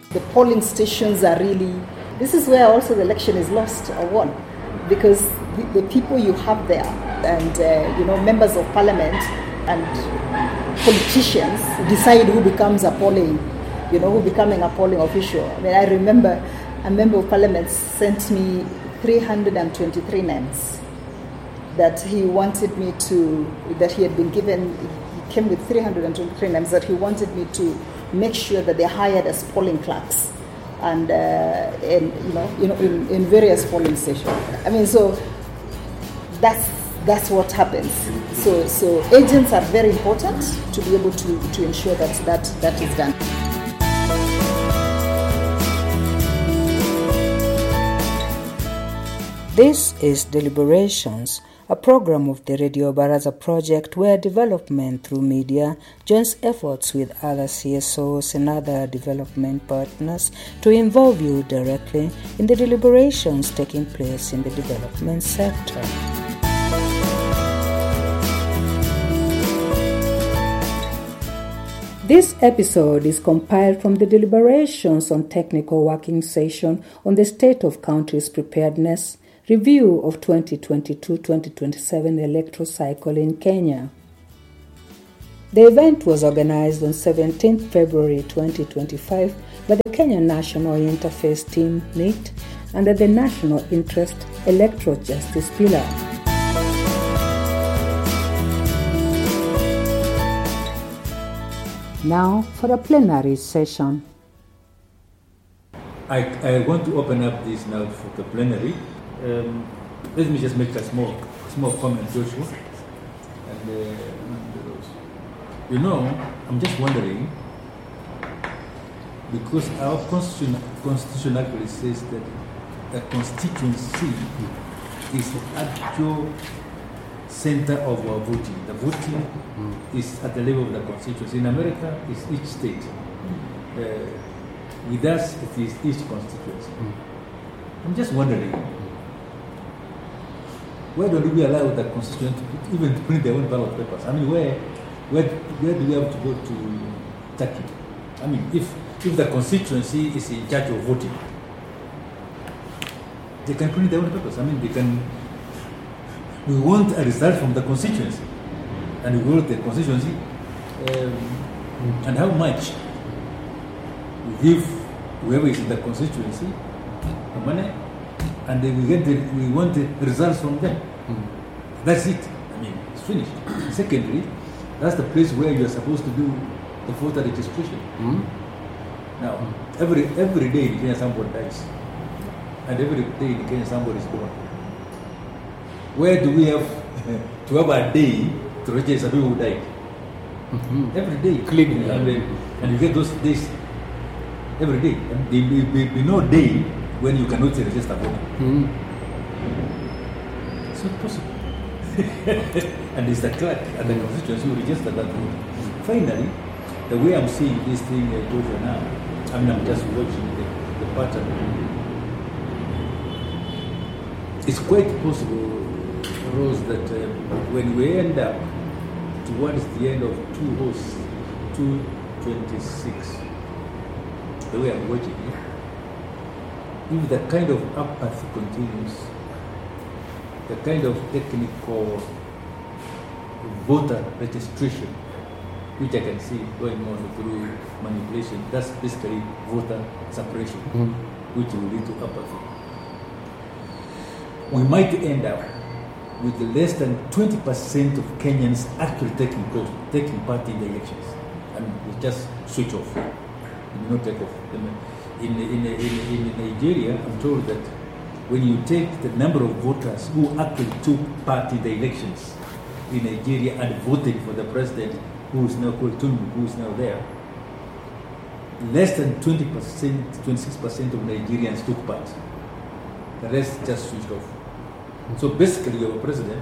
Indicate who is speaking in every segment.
Speaker 1: The polling stations are really, this is where also the election is lost or won, because the people you have there and members of parliament and politicians decide who becomes a polling, who becoming a polling official. I mean, I remember a member of parliament sent me 323 names that he wanted me to, that he had been given. He came with 323 names that he wanted me to make sure that they hired as polling clerks and in various polling stations. I mean, so that's what happens. So agents are very important to be able to ensure that is done.
Speaker 2: This is Deliberations, a program of the Radio Baraza project where development through media joins efforts with other CSOs and other development partners to involve you directly in the deliberations taking place in the development sector. This episode is compiled from the deliberations on technical working session on the state of country's preparedness, review of 2022-2027 electoral cycle in Kenya. The event was organized on 17 February 2025 by the Kenya National Interface Team NIT under the National Interest Electoral Justice Pillar. Now for a plenary session.
Speaker 3: I want to open up this now for the plenary. Let me just make a small comment, Joshua. And I'm just wondering, because our constitution actually says that a constituency is the actual center of our voting. The voting is at the level of the constituency. In America, it's each state. With us, it is each constituency. I'm just wondering, why don't we allow the constituents even to print their own ballot papers? I mean, where do we have to go to tackle? I mean, if the constituency is in charge of voting, they can print their own papers. I mean, they can. We want a result from the constituency, and we want the constituency, and how much we give whoever is in the constituency the money, and then we want the results from them. That's it. I mean, it's finished. Secondly, that's the place where you are supposed to do the voter registration. Now, every day in Kenya somebody dies, and every day in Kenya somebody is born. Where do we have to have a day to register people who died? Every day, cleaning, and you get those days every day. And there will be no day when you cannot register voting. It's not possible. And it's the clerk at the constituency who register that vote. Finally, the way I'm seeing this thing over now, I mean, I'm just watching the pattern. It's quite possible, Rose, that when we end up towards the end of 226, the way I'm watching it, if the kind of apathy continues, the kind of technical voter registration, which I can see going on through manipulation, that's basically voter suppression, which will lead to apathy. We might end up with less than 20% of Kenyans actually taking part in the elections. I mean, we just switch off. We do not take off. In Nigeria, I'm told that when you take the number of voters who actually took part in the elections in Nigeria and voted for the president, who is now called Tinubu, who is now there, less than 20%, 26% of Nigerians took part. The rest just switched off. So basically, you have a president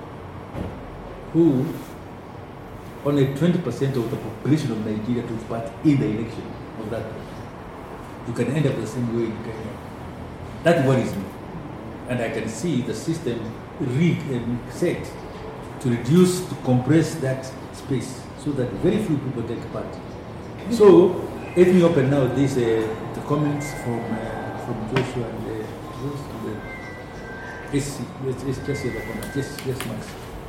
Speaker 3: who only 20% of the population of Nigeria took part in the election of that. You can end up the same way in Kenya. That worries me. And I can see the system rigged and set to reduce, to compress that space so that very few people take part. So, let me open now this comments from Joshua and yes, just the comment. Yes, Max.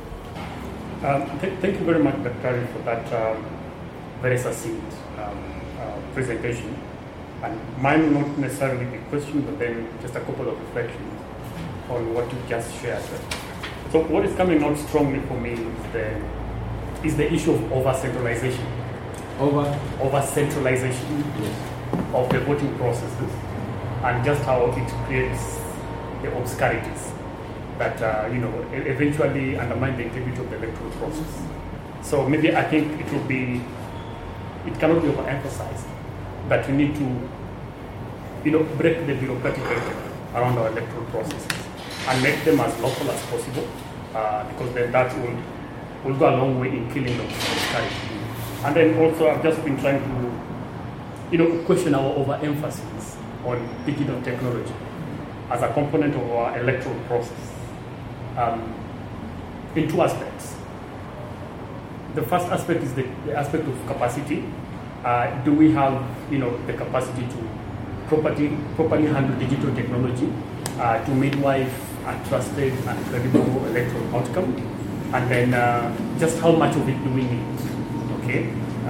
Speaker 4: Thank you very much, Dr. for that very succinct presentation. And mine not necessarily a question, but then just a couple of reflections on what you just shared. So what is coming out strongly for me is the issue of over-centralization. Over-centralization of the voting processes, and just how it creates the obscurities that eventually undermine the integrity of the electoral process. So maybe I think it cannot be overemphasized that we need to break the bureaucratic barrier around our electoral processes and make them as local as possible, because then that will go a long way in killing the obscurity. And then also I've just been trying to question our overemphasis on digital technology as a component of our electoral process in two aspects. The first aspect is the aspect of capacity. Do we have the capacity to properly handle digital technology to midwife a trusted and credible electoral outcome? And then just how much of it do we need? Okay.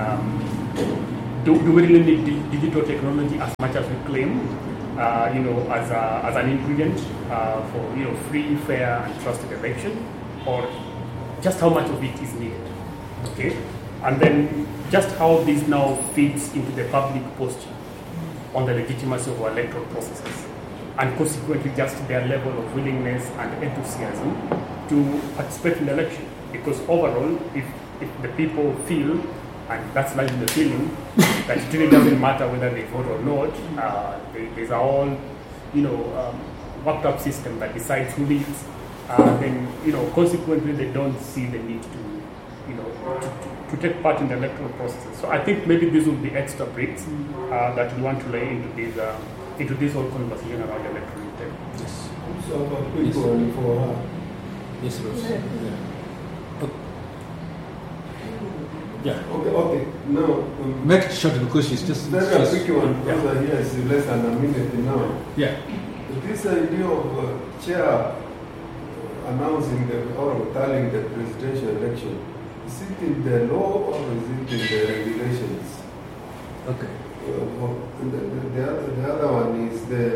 Speaker 4: Do we really need digital technology as much as we claim? As an ingredient for free, fair, and trusted election, or just how much of it is needed? Okay, and then just how this now fits into the public posture on the legitimacy of our electoral processes, and consequently just their level of willingness and enthusiasm to participate in the election. Because overall, if the people feel, and that's largely the feeling, that it really doesn't matter whether they vote or not, there's a whole worked up system that decides who leads, then consequently they don't see the need to take part in the electoral processes. So I think maybe these will be extra bricks that we want to lay into this whole conversation around electoral integrity.
Speaker 3: Yes.
Speaker 5: So a quick one for her.
Speaker 3: Yes, Rose. Yeah.
Speaker 5: Okay. Now,
Speaker 3: make it short because she's just.
Speaker 5: Very a quick one because here is less than a minute now.
Speaker 3: Yeah.
Speaker 5: This idea of chair announcing or telling the presidential election, is it in the law or is it in the regulations?
Speaker 3: Okay.
Speaker 5: The other one is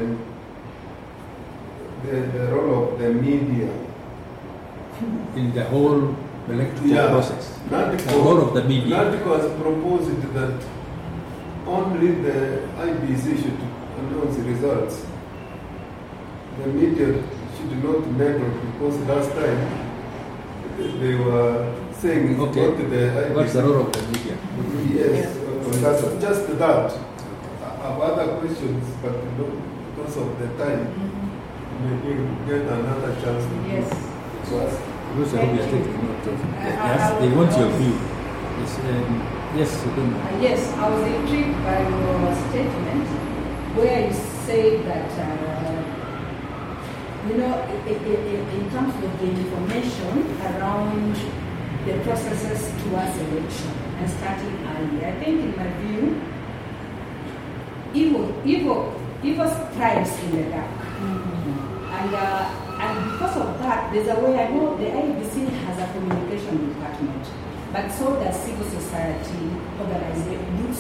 Speaker 5: the role of the media
Speaker 3: in the whole electoral process.
Speaker 5: Not
Speaker 3: the role of the media.
Speaker 5: Not because proposed that only the IBC should announce the results. The media should not meddle because last time they were saying
Speaker 3: okay.
Speaker 5: go to the IBC.
Speaker 3: What's the role of the media?
Speaker 5: Yes, that's just that. I have other questions, but because of the time, maybe we'll get another chance to ask.
Speaker 3: Those are we are taking note of. They want your view. Yes,
Speaker 2: yes, I was intrigued by your statement where you say that in terms of the information around the processes towards election and starting early. I think, in my view, evil thrives in the dark. And because of that, there's a way. I know the IEBC has a communication department, but so does civil society organizations.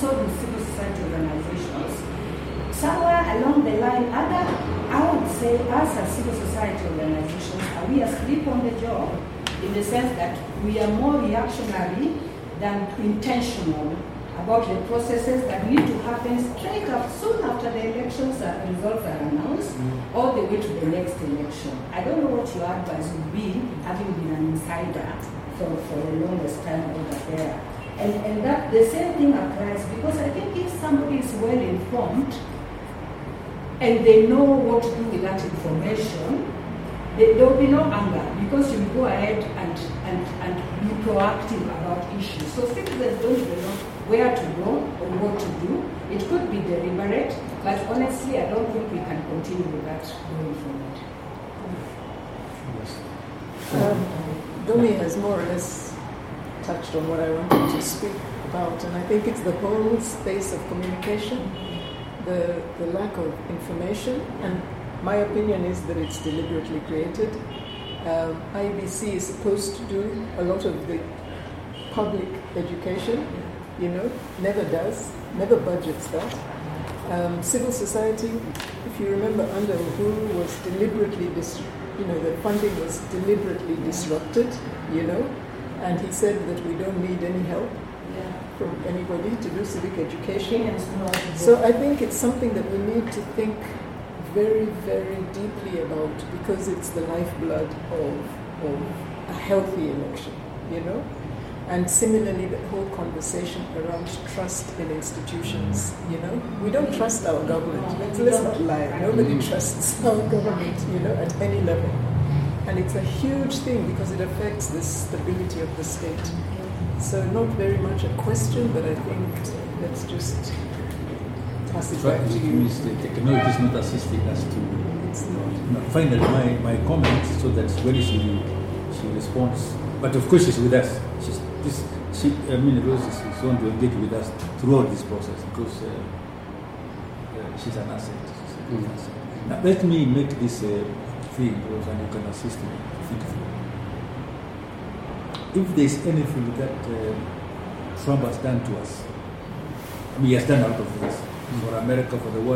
Speaker 2: Somewhere along the line, I would say, us as civil society organizations, are we asleep on the job in the sense that we are more reactionary than intentional about the processes that need to happen straight up soon after the elections results are announced, all the way to the next election. I don't know what your advice would be, having been an insider for the longest time over there. And that the same thing applies, because I think if somebody is well informed and they know what to do with that information, there will be no anger, because you will go ahead and be proactive about issues. So citizens don't even know where to go or what to do. It could be deliberate, but honestly, I don't think we can continue with that going forward.
Speaker 6: Domi has more or less touched on what I wanted to speak about, and I think it's the whole space of communication the lack of information, and my opinion is that it's deliberately created. IEBC is supposed to do a lot of the public education, never does, never budgets that. Civil society, if you remember, under Uhuru was deliberately, the funding was deliberately disrupted, and he said that we don't need any help from anybody to do civic education. So I think it's something that we need to think very, very deeply about, because it's the lifeblood of a healthy election, And similarly, the whole conversation around trust in institutions, We don't trust our government. Let's not lie. Nobody trusts our government, at any level. And it's a huge thing because it affects the stability of the state. So not very much a question, but I think let's just pass it back to you.
Speaker 3: The technology is not assisting us to...
Speaker 6: It's not.
Speaker 3: Finally, my comment, so that when she responds, but of course she's with us. Rose is going to engage with us throughout this process because she's an asset. She's a good asset. Now, let me make this thing, Rose, and you can assist me to think through. If there's anything that Trump has done to us, he has done out of this for America, for the world.